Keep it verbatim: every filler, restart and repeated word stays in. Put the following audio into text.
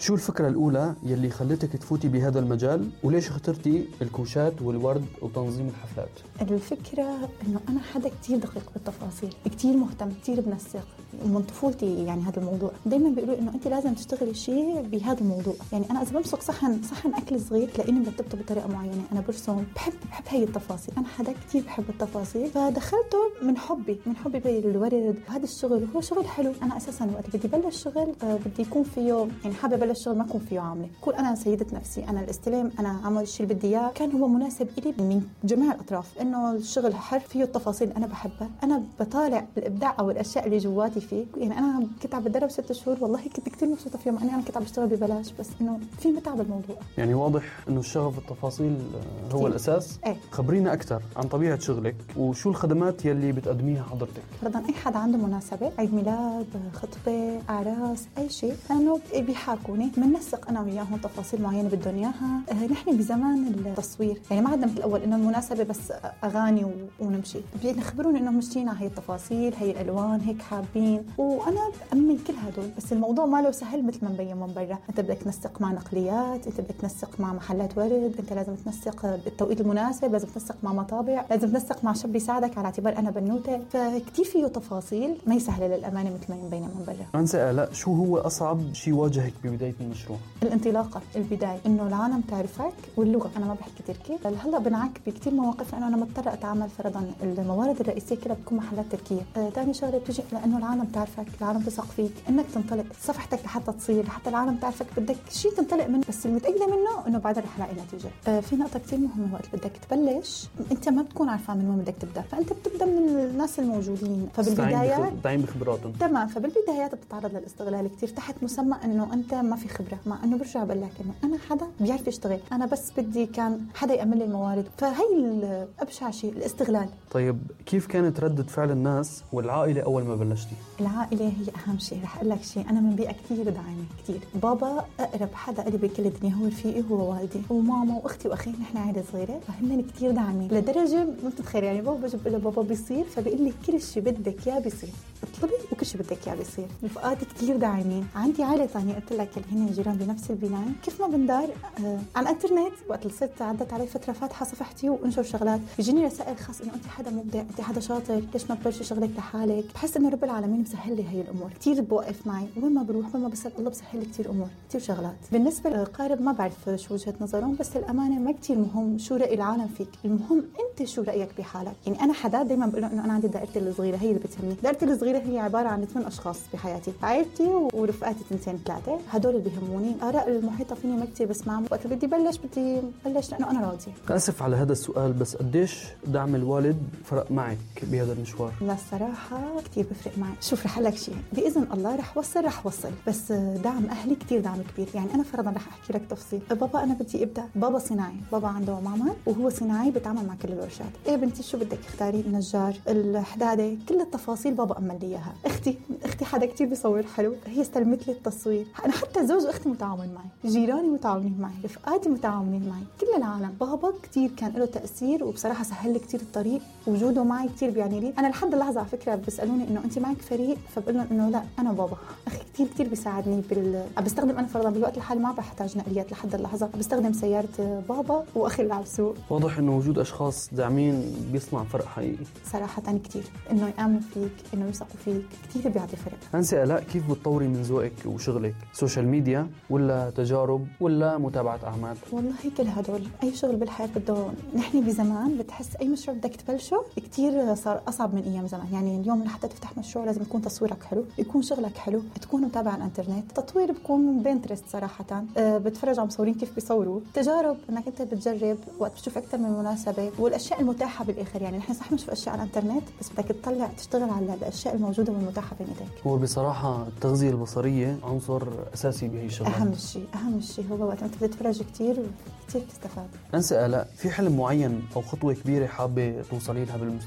شو الفكرة الأولى يلي خلتك تفوتي بهذا المجال، وليش اخترتي الكوشات والورد وتنظيم الحفلات؟ الفكرة إنه أنا حدا كتير دقيق بالتفاصيل، كتير مهتم، كتير بنسق من طفولتي. يعني هذا الموضوع دايما بيقولوا إنه أنت لازم تشتغلي شيء بهذا الموضوع. يعني أنا إذا بمسك صحن صحن أكل صغير تلاقيني مرتبته بطريقة معينة. أنا برسم، بحب بحب هاي التفاصيل. أنا حدا كتير بحب التفاصيل، فدخلته من حبي من حبي بالورد. وهذا الشغل هو شغل حلو. أنا أساسا وقت بدي بلش شغل آه بدي يكون فيه، يعني حابة بلش شغل ما أكون فيه عاملة، كون أنا سيدة نفسي، أنا الاستلام، أنا أعمل الشيء اللي بدي إياه. كان هو مناسب إلي من جميع الأطراف، إنه الشغل حر فيه التفاصيل أنا بحبها. أنا بطالع الإبداع أو الأشياء اللي جواتي فيه. يعني أنا كنت عم بتدرب ست شهور، والله كنت كتير مبسوطة فيهم. أنا أنا كنت عم بشتغل ببلاش، بس إنه في متعة بالموضوع. يعني واضح إنه الشغف التفاصيل هو كتير الأساس. ايه؟ خبرينا أكثر عن طبيعة شغلك وشو الخدمات يلي بتقدميها حضرتك. فرضاً أي حد عنده مناسبة، عيد ميلاد، خطبة، أعراس، أي شيء، أنه بيحاكوني بننسق أنا وياهم تفاصيل معينة بدهم إياها. آه نحن بزمان التصوير، يعني ما عندنا مثل الأول إنه المناسبة بس أغاني ونمشي. بيخبروني إنه مشينا هاي التفاصيل، هاي الألوان، هيك حابين، وأنا بأمن كل هدول. بس الموضوع ما له سهل مثل ما مبين من برا. أنت بدك تنسق مع نقليات، أنت بدك تنسق مع محلات ورد، أنت لازم تنسق بالتوقيت المناسب، لازم تنسق مع مطابع، لازم تنسق مع شاب يساعدك على اعتبار أنا بنوتة. فكتير فيه تفاصيل ما يسهل للأمانة مثل ما مبين من برا. أنسة لا، شو هو أصعب شيء واجهك ببداية المشروع؟ الانطلاقة، البداية، إنه العالم تعرفك، واللغة. أنا ما بحكي تركي، هلا بنعك بكتير مواقف لأنه أنا مضطرة أتعامل. فرضاً الموارد الرئيسية كلها بتكون محلات تركية. آه تاني شغلة بتجي لأنه العالم تعرفك، العالم تثق فيك، إنك تنطلق صفحتك لحتى تصير، لحتى العالم تعرفك. بدك شيء تنطلق منه، بس المتأكدة منه إنه بعدها رح ألاقي نتيجة. آه في نقطة كتير مهمة، وقت بدك تبلش أنت ما بتكون عارفة من وين بدك تبدأ، فأنت بتبدأ من الناس الموجودين. فبالبدايات دايم بخبراتهم. تمام. فبالبدايات بتتعرض للاستغلال كتير تحت مسمى إنه أنت ما في خبرة، مع إنه برجع بقول لك إنه أنا حدا بيعرف يشتغل، أنا بس بدي كان حدا يأمن لي الموارد. فهي أبشع شيء الاستغلال. طيب كيف كانت ردة فعل الناس والعائلة أول ما بلشتي؟ العائلة هي أهم شيء. رح أقول لك شيء، أنا من بيئة كتير داعمة كتير. بابا أقرب حدا إلي بكل الدنيا هو رفيقي، هو والدي وماما وأختي وأخي. نحن عائلة صغيرة، فهن كتير داعمين لدرجة ما بتتخيل. يعني بابا بجيب له بابا بيصير، فبيقول لي كل شيء بدك إياه بيصير، اطلبي وكل شيء بدك إياه بيصير. رفقاتي كتير داعمين. عندي عائلة ثانية قلت لك اللي هن جيران بنفس البناية. كيف ما بندار آه على الانترنت، وقت صرت عدت علي فترة فاتحة صفحتي وانشر شغلات، بيجيني رسائل خاص إنه أنت حدا مبدع، أنت حدا شاطر، ليش ما تبلشي شغلك لحالك. بحس إنه رب العالمين مسهل لي هاي الأمور. كتير بوقف معي وين ما بروح، وين ما بسأل الله بسهل لي كتير أمور، كتير شغلات. بالنسبة للقارب ما بعرف شو وجهة نظرهم، بس الأمانة ما كتير مهم شو رأي العالم فيك، المهم أنت شو رأيك بحالك. يعني أنا حدا دايما بقول إنه أنا عندي دائرتي الصغيرة، هي اللي بتهمني. دائرتي الصغيرة هي عبارة عن ثمان أشخاص بحياتي، عائلتي ورفقاتي تنتين ثلاثة، هدول اللي بيهموني. آراء المحيطة فيني ما كتير بسمعهم. وقت بدي بلش بدي بلش لأنه أنا راضية. آسف على هذا السؤال، بس قديش دعم الوالد فرق معك بهذا المشوار؟ لا الصراحة كتير بفرق معي. شوف رح لك شيء، بإذن الله رح وصل رح وصل بس دعم أهلي كتير دعم كبير. يعني أنا فرضا رح أحكي لك تفصيل. بابا أنا بدي أبدأ، بابا صناعي، بابا عنده معمل وهو صناعي بيتعامل مع كل الورشات. إيه بنتي شو بدك اختاري، النجار، الحدادة، كل التفاصيل بابا أمن لي إياها. أختي أختي حدا كتير بيصور حلو، هي استلمت لي التصوير. أنا حتى زوج أختي متعاون معي، جيراني متعاونين معي، رفقاتي متعاونين معي، كل العالم. بابا كتير كان له تأثير، وبصراحة سهل لي كتير الطريق. وجوده معي كتير بيعني لي. أنا لحد اللحظة على فكرة بيسألوني إنه أنت معك فريق، فبقول لهم إنه لا أنا بابا. أخي كتير كتير بيساعدني بال بستخدم. أنا فرضا بالوقت الحالي ما بحتاج نقليات لحد اللحظة، بستخدم سيارة بابا وأخي اللي على السوق. واضح إنه وجود أشخاص داعمين بيصنع فرق حقيقي صراحة كتير. إنه يآمن فيك، إنه يثقوا فيك، كتير بيعطي فرق. أنسة آلاء، كيف بتطوري من ذوقك وشغلك؟ سوشيال ميديا ولا تجارب ولا متابعة أعمال؟ والله كل هدول. أي شغل بالحياة بده. نحن بزمان بتحس أي مشروع بدك تبلشه كتير صار أصعب من أيام زمان. يعني اليوم لحتى تفتح مشروع لازم يكون تصويرك حلو، يكون شغلك حلو، تكون متابع على الانترنت. تطوير بكون بينترست صراحة، أه بتفرج على مصورين كيف بيصوروا. تجارب انك انت بتجرب وقت بتشوف اكثر من مناسبة، والاشياء المتاحة بالاخر. يعني نحن صح بنشوف اشياء على الانترنت، بس بدك تطلع تشتغل على الاشياء الموجودة والمتاحة بين ايديك. هو بصراحة التغذية البصرية عنصر اساسي بهي الشغلات. اهم شيء اهم شيء هو وقت انت بتتفرج كتير كتير تستفاد. أنسة آلاء، في حلم معين او خطوة كبيرة حابة توصلي لها بالمستقبل؟